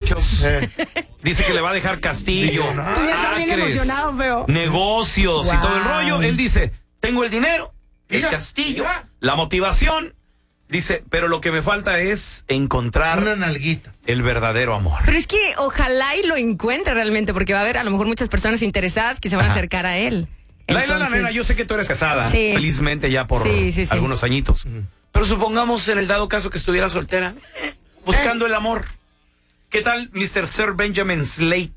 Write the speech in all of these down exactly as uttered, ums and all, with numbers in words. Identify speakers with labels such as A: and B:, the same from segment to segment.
A: derechos. Dice que le va a dejar Castillo,
B: Tú ya estás bien emocionado, feo.
A: negocios
B: Wow.
A: y todo el rollo. Él dice, tengo el dinero, el
C: Mira,
A: castillo,
C: mira.
A: la motivación. Dice, pero lo que me falta es encontrar
C: Una nalguita.
A: el verdadero amor.
B: Pero es que ojalá y lo encuentre realmente, porque va a haber a lo mejor muchas personas interesadas que se van
A: Ajá.
B: a acercar a él.
A: Laila, la
B: Entonces-
A: nena, yo sé que tú eres casada,
B: Sí.
A: felizmente ya por
B: Sí, sí, sí.
A: algunos añitos. Pero supongamos en el dado caso que estuviera soltera, buscando el amor. ¿Qué tal, mister Sir Benjamin Slate?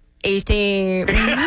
B: Este.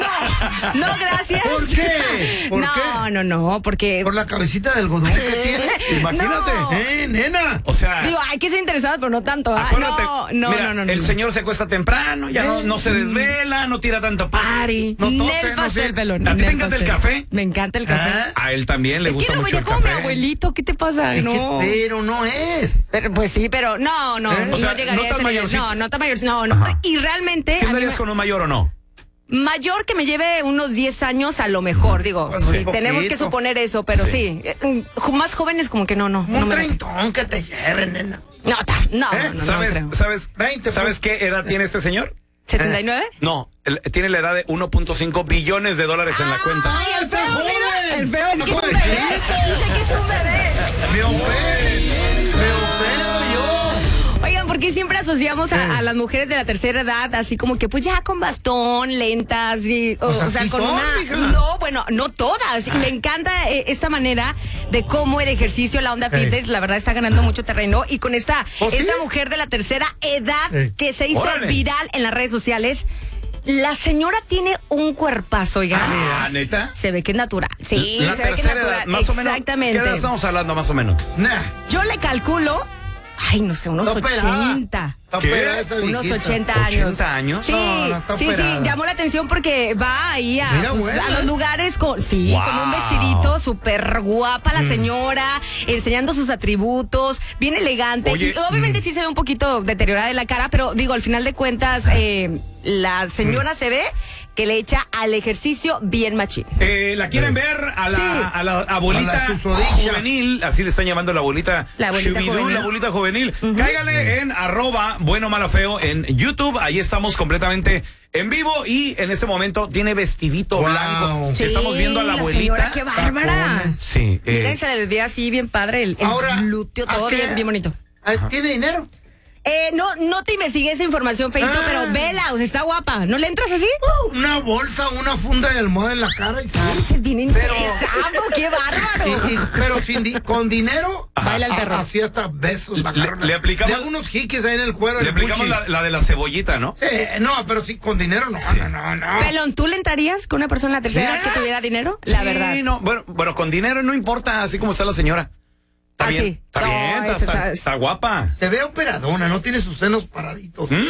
B: No, no, gracias.
C: ¿Por qué? ¿Por
B: no,
C: qué?
B: no, no, porque.
C: Por la cabecita de algodón que tiene.
A: Imagínate.
B: No.
C: Eh, nena.
A: O sea,
B: Digo, hay que ser interesados, pero no tanto. ¿ah?
A: acuérdate,
B: No, no,
A: mira,
B: no, no, no.
A: el
B: no.
A: señor se acuesta temprano, ya no, no se desvela, no tira tanto party.
C: No tose,
B: Nel
C: no
B: pastel,
C: sé.
B: pelón.
A: ¿A ti te
B: Nel
A: encanta el
B: pastel.
A: café?
B: Me encanta el café.
C: ¿Ah?
A: A él también le
B: Es
A: gusta
B: que lo
A: mucho
B: veía
A: el
B: como
A: café.
B: mi abuelito, ¿qué te pasa?
C: Es que-
B: No.
C: pero no es.
B: Pero, pues sí, pero no, no,
C: ¿Eh?
B: no
A: O sea,
B: llegaría
A: no
B: a
A: tan
B: ese nivel.
A: mayorcito.
B: No, no tan mayor, no, no.
A: Ajá.
B: Y realmente,
A: ¿Sí
B: a mí
A: andarías
B: me-
A: con un mayor o no?
B: mayor que me lleve unos diez años a lo mejor, digo,
C: Pues
B: sí,
C: un
B: tenemos que
C: poquito.
B: suponer eso, pero
A: Sí.
B: sí, eh, mm, más jóvenes como que no, no, no
C: Un
B: me late.
C: treintón que te lleven, nena.
B: No, ta- no,
C: ¿Eh?
B: no, no,
A: ¿Sabes,
B: no creo.
A: ¿sabes,
C: veinte,
A: ¿sabes
C: pues.
A: qué edad tiene este señor?
B: ¿setenta y nueve?
A: No, él tiene la edad de uno punto cinco billones de dólares en la cuenta.
B: Ay, el feo,
C: ¡Está
B: mira,
C: joven!
B: el feo es
C: ¡Está
B: que es un
C: joven!
B: bebé, dice que es un bebé.
C: Me ofende. Me ofendo yo.
B: Oigan, ¿por qué siempre asociamos a, a las mujeres de la tercera edad así como que pues ya con bastón, lentas y o,
C: Pues
B: o sea,
C: así
B: con
C: son,
B: una
C: mija.
B: no, bueno, no todas. Y me encanta eh, esta manera de cómo el ejercicio, la onda
C: Ey.
B: fitness, la verdad está ganando mucho terreno y con esta
C: ¿Oh, sí?
B: esta mujer de la tercera edad
C: Ey.
B: que se hizo
A: Órale.
B: viral en las redes sociales. La señora tiene un cuerpazo, oiga.
A: Ah, ¿neta?
B: Se ve que es natural. Sí,
A: La
B: se ve que es
A: tercera
B: natural.
A: edad, más o menos.
B: Exactamente.
A: ¿Qué edad estamos hablando más o menos?
C: Nah.
B: Yo le calculo, ay, no sé, unos
C: Está operada.
B: ochenta.
C: Está
A: ¿Qué?
C: operada esa
B: Unos
C: viejita.
B: ochenta años.
A: ¿ochenta años?
B: Sí,
C: No, no, está
B: sí, sí,
C: operada.
B: llamó la atención porque va ahí a,
C: Mira,
B: pues,
C: buena.
B: a los lugares con, sí,
A: Wow.
B: con un vestidito súper guapa la señora, enseñando sus atributos, bien elegante.
A: Oye,
B: y obviamente sí se ve un poquito deteriorada de la cara, pero digo, al final de cuentas, eh, la señora se ve que le echa al ejercicio bien machín.
A: Eh, ¿La quieren ver a la,
B: Sí.
A: a la abuelita
C: A la susodicha.
A: juvenil? Así le están llamando la abuelita.
B: La abuelita
A: Shubidú,
B: juvenil.
A: la abuelita juvenil. Cáigale en arroba bueno malo feo en YouTube. Ahí estamos completamente en vivo y en este momento tiene vestidito
C: Wow.
A: blanco.
B: Sí,
A: Estamos viendo a la abuelita.
B: señora, qué bárbara.
C: Tacones.
A: Sí. eh,
B: Miren, se le ve así bien padre el, el
C: Ahora,
B: glúteo, todo
C: ¿a qué?
B: bien, bien bonito.
C: Ah, ¿tiene dinero?
B: Eh, no, no te investigué esa información, Feito,
C: Ah.
B: pero vela, o sea, está guapa. ¿No le entras así?
C: Uh, una bolsa, una funda de almohada en la cara y sale.
B: Este es bien interesado, qué bárbaro.
C: Y- y- pero sin di- con dinero,
B: Baila el
C: a-
B: perro.
C: así hasta besos. la
A: Le-
C: agarran.
A: le aplicamos-
C: Le hago unos jiques ahí en el cuero.
A: Le
C: el
A: aplicamos
C: puchi.
A: la, la de la cebollita, ¿no?
C: Sí, no, pero sí, con dinero no.
A: Sí.
C: No, no, no.
B: Pelón, ¿tú le entrarías con una persona de la tercera edad
C: ¿Sí?
B: que tuviera dinero? La
A: Sí,
B: verdad.
A: no, bueno, bueno, con dinero no importa, así como está la señora. Está
B: Ah,
A: bien,
B: sí.
A: está
B: No,
A: bien, está,
B: eso
A: está-
B: está-
A: está guapa.
C: Se ve operadona, no tiene sus senos paraditos.
A: ¿Mm?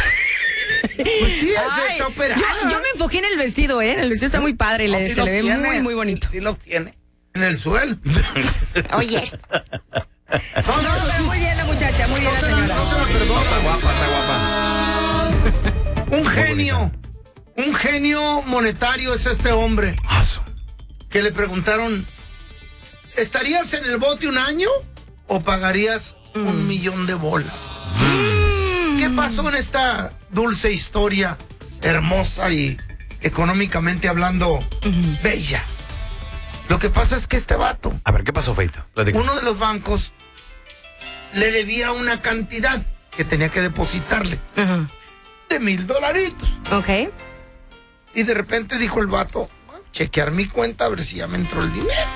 C: Pues sí, ese
B: Ay,
C: está operada.
B: yo, yo me enfoqué en el vestido, ¿eh? El vestido está muy padre, le-
A: No, sí
B: se
A: lo
B: le ve
A: tiene.
B: muy, muy bonito.
A: Sí lo tiene.
C: En el suelo.
B: Oye,
C: No, no,
B: no, pero muy bien la muchacha, muy bien
C: no
B: la
C: se la,
B: señora.
C: no se la perdona.
A: Está guapa, está guapa.
C: Un genio, un genio monetario es este hombre
A: Aso.
C: que le preguntaron, ¿estarías en el bote un año o pagarías un millón de bolas? ¿Qué pasó en esta dulce historia, hermosa y económicamente hablando, bella? Lo que pasa es que este vato,
A: A ver, ¿qué pasó, Feito? Platica.
C: uno de los bancos, le debía una cantidad que tenía que depositarle
B: Ajá.
C: de mil dolaritos.
B: Ok.
C: Y de repente dijo el vato, "Voy a chequear mi cuenta a ver si ya me entró el dinero."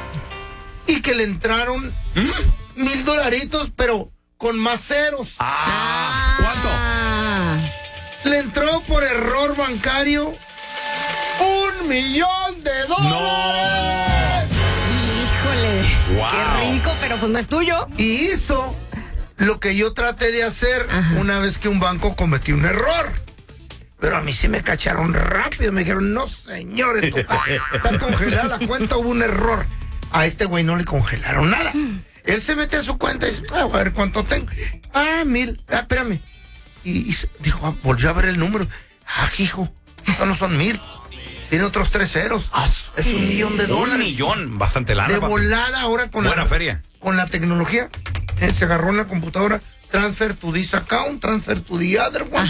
C: Y que le entraron mil dolaritos, pero con más ceros.
A: Ah, ¿cuánto?
B: Ah.
C: Le entró por error bancario un millón de dólares.
B: Híjole.
A: Wow.
B: Qué rico, pero pues no es tuyo.
C: Y hizo lo que yo traté de hacer
B: Ajá.
C: una vez que un banco cometió un error. Pero a mí sí me cacharon rápido. Me dijeron, no, señores, está congelada la cuenta, hubo un error. A este güey no le congelaron nada. Él se mete a su cuenta y dice, ah, a ver cuánto tengo. Ah, mil. Ah, espérame. Y, y se- dijo, ah, volvió a ver el número. Ah, hijo, estos no son mil. Tiene otros tres ceros. Es un millón de
A: Un
C: dólares.
A: millón, bastante lana,
C: De
A: papi.
C: volada ahora con
A: Buena
C: la,
A: feria.
C: con la tecnología. Eh, se agarró en la computadora. Transfer to this account, transfer to the other one.